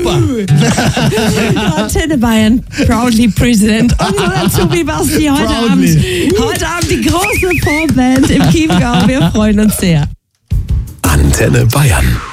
Super. Antenne Bayern, proudly present. Unser Azubi Basti heute Abend die große Vorband im Chiemgau. Wir freuen uns sehr. Antenne Bayern.